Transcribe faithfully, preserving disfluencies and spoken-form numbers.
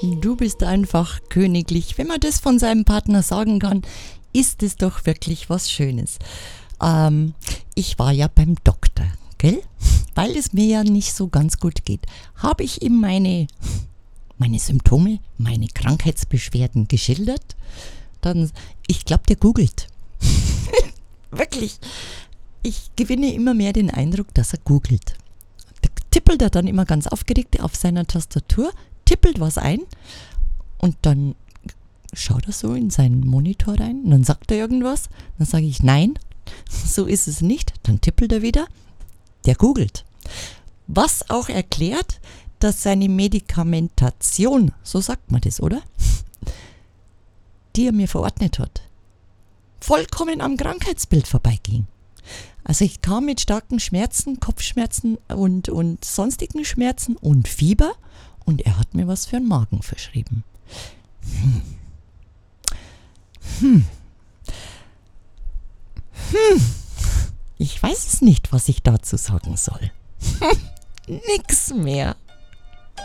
Du bist einfach königlich. Wenn man das von seinem Partner sagen kann, ist es doch wirklich was Schönes. Ähm, ich war ja beim Doktor, gell? Weil es mir ja nicht so ganz gut geht, habe ich ihm meine, meine Symptome, meine Krankheitsbeschwerden geschildert. Dann, ich glaube, der googelt. Wirklich. Ich gewinne immer mehr den Eindruck, dass er googelt. Da tippelt er dann immer ganz aufgeregt auf seiner Tastatur, tippelt was ein und dann schaut er so in seinen Monitor rein und dann sagt er irgendwas. Dann sage ich, nein, so ist es nicht. Dann tippelt er wieder. Der googelt. Was auch erklärt, dass seine Medikamentation, so sagt man das, oder? Die er mir verordnet hat, vollkommen am Krankheitsbild vorbeiging. Also ich kam mit starken Schmerzen, Kopfschmerzen und, und sonstigen Schmerzen und Fieber und er hat mir was für den Magen verschrieben. Hm. Hm. Hm. Ich weiß es nicht, was ich dazu sagen soll. Nix mehr.